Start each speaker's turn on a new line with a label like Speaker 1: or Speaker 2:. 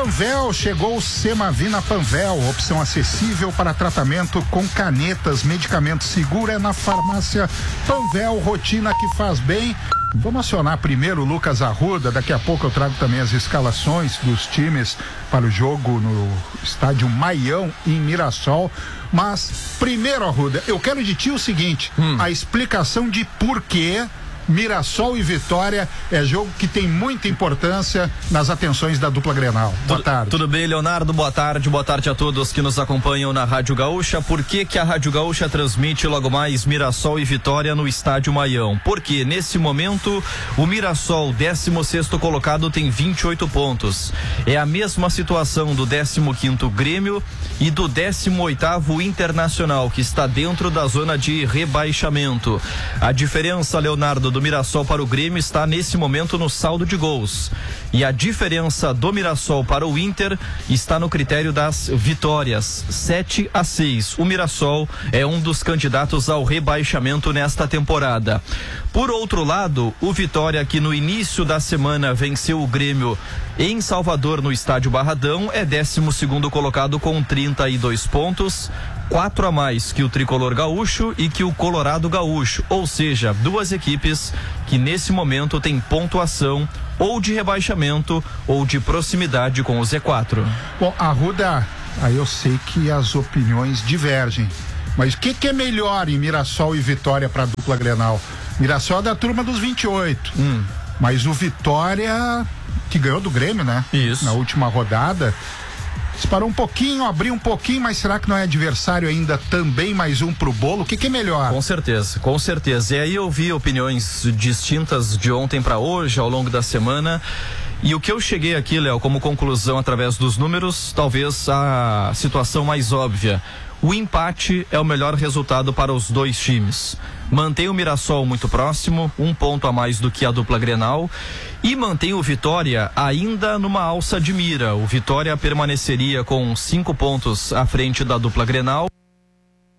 Speaker 1: Panvel, chegou o Semavina Panvel, opção acessível para tratamento com canetas, medicamento seguro é na farmácia Panvel, rotina que faz bem. Vamos acionar primeiro o Lucas Arruda, daqui a pouco eu trago também as escalações dos times para o jogo no estádio Maião, em Mirassol. Mas, primeiro, Arruda, eu quero de ti o seguinte, a explicação de por que Mirassol e Vitória é jogo que tem muita importância nas atenções da dupla Grenal. Boa tarde.
Speaker 2: Tudo bem, Leonardo? Boa tarde a todos que nos acompanham na Rádio Gaúcha. Por que que a Rádio Gaúcha transmite logo mais Mirassol e Vitória no estádio Maião? Porque nesse momento o Mirassol, 16º colocado, tem 28 pontos. É a mesma situação do 15º Grêmio e do 18º Internacional, que está dentro da zona de rebaixamento. A diferença, Leonardo, do Mirassol para o Grêmio está nesse momento no saldo de gols. E a diferença do Mirassol para o Inter está no critério das vitórias, 7-6. O Mirassol é um dos candidatos ao rebaixamento nesta temporada. Por outro lado, o Vitória, que no início da semana venceu o Grêmio em Salvador no estádio Barradão, é 12º colocado com 32 pontos, 4 a mais que o Tricolor Gaúcho e que o Colorado Gaúcho, ou seja, duas equipes que nesse momento têm pontuação ou de rebaixamento ou de proximidade com o Z4.
Speaker 1: Bom, Arruda, aí eu sei que as opiniões divergem, mas o que é melhor em Mirassol e Vitória para a dupla Grenal? Mirassol é da turma dos 28, mas o Vitória, que ganhou do Grêmio, né?
Speaker 2: Isso.
Speaker 1: Na última rodada, disparou um pouquinho, abriu um pouquinho, mas será que não é adversário ainda também mais um pro bolo? O que é melhor?
Speaker 2: Com certeza. E aí eu vi opiniões distintas de ontem para hoje, ao longo da semana. E o que eu cheguei aqui, Léo, como conclusão através dos números, talvez a situação mais óbvia. O empate é o melhor resultado para os dois times. Mantém o Mirassol muito próximo, 1 ponto a mais do que a dupla Grenal, e mantém o Vitória ainda numa alça de mira. O Vitória permaneceria com 5 pontos à frente da dupla Grenal.